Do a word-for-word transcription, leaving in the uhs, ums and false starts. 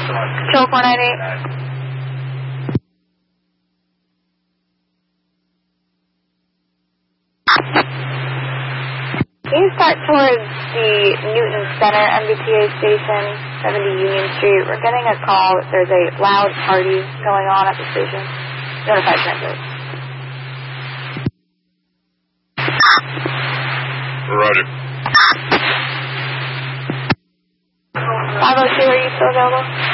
Control four nine eight. Can you start towards the Newton Center M B T A station, seventy Union Street? We're getting a call that there's a loud party going on at the station. Notify transit. Roger. five oh two, are you still available?